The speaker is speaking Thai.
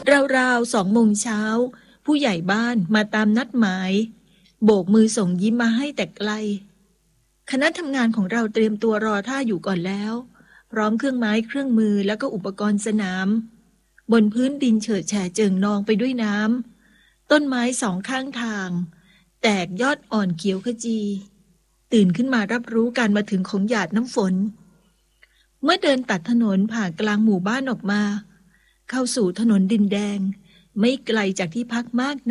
ราวๆ2 โมงเช้าผู้ใหญ่บ้านมาตามนัดหมายโบกมือส่งยิ้มมาให้แต่ไกลคณะทำงานของเราเตรียมตัวรอท่าอยู่ก่อนแล้วพร้อมเครื่องไม้เครื่องมือแล้วก็อุปกรณ์สนามบนพื้นดินเฉอะแฉะเจิ่งนองไปด้วยน้ำต้นไม้2 ข้างทางแตกยอดอ่อนเขียวขจีตื่นขึ้นมารับรู้การมาถึงของหยาดน้ำฝนเมื่อเดินตัดถนนผ่านกลางหมู่บ้านออกมาเข้าสู่ถนนดินแดงไม่ไกลจากที่พักมาก